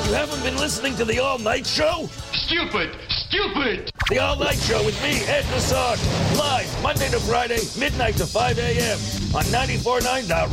You haven't been listening to the All Night Show? Stupid! Stupid! The All Night Show with me, Ed Nassar, live Monday to Friday, midnight to 5 a.m. on 94.9 The